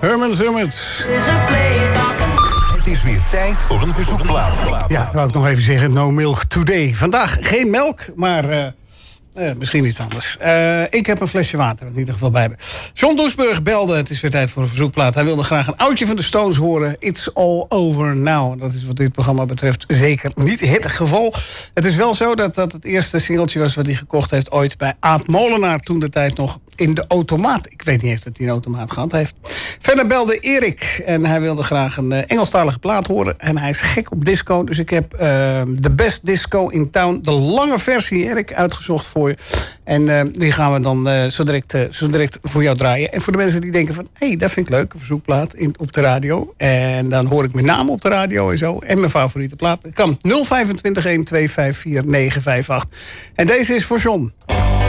Herman Zummet. Het is weer tijd voor een verzoekplaat. Ja, wou ik nog even zeggen, no milk today. Vandaag geen melk, maar misschien iets anders. Ik heb een flesje water in ieder geval bij me. John Doesburg belde, het is weer tijd voor een verzoekplaat. Hij wilde graag een oudje van de Stones horen. It's all over now. Dat is wat dit programma betreft zeker niet het geval. Het is wel zo dat het eerste singeltje was wat hij gekocht heeft ooit bij Aad Molenaar. Toen de tijd nog in de automaat. Ik weet niet eens dat hij een automaat gehad heeft. Verder belde Erik en hij wilde graag een Engelstalige plaat horen. En hij is gek op disco. Dus ik heb The Best Disco in Town, de lange versie, Erik, uitgezocht voor je. En die gaan we dan zo direct voor jou draaien. En voor de mensen die denken van, hé, dat vind ik leuk, een verzoekplaat op de radio. En dan hoor ik mijn naam op de radio en zo. En mijn favoriete plaat. Dat kan 025 1254 958. En deze is voor John.